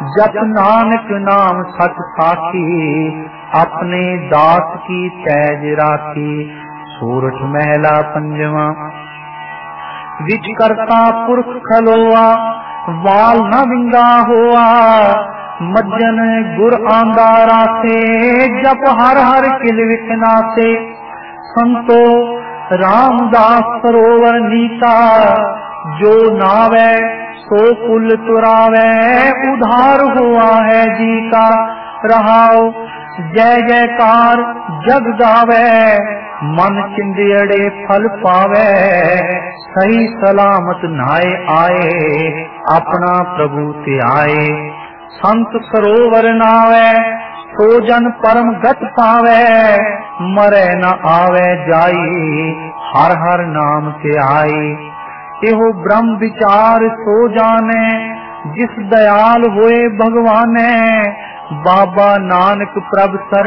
जप नानक नाम सच साखी, अपने दास की तैज राखी। सूरठ महला पंजवा। विच करता पुरख खलोआ, वाल न विंगा होआ। मज्जन गुर आंदा रासे, जप हर हर किल विखनासे। संतो रामदास सरोवर नीता, जो नावे सो कुल तुरावे। उधार हुआ है जी का, रहाओ जय जयकार जग गावे। मन चिंदियड़े फल पावे, सही सलामत नाए आए। अपना प्रभु ते आए, संत सरोवर नावे। सो जन परम गत पावे, मरे न आवे जाई। हर हर नाम ते आई। एहो ब्रह्म विचार सो जाने, जिस दयाल होए भगवाने। बाबा नानक प्रभ सर